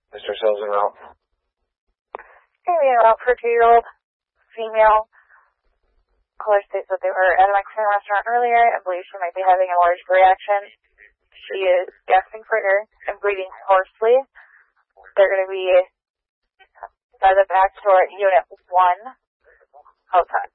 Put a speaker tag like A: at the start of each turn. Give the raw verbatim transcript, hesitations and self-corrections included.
A: Mister Sills en route.
B: Going to be en route for a two-year-old female. Caller states that they were at a Mexican restaurant earlier and believes she might be having an allergic reaction. She is gasping for air and breathing hoarsely. They're going to be by the back door at Unit one outside.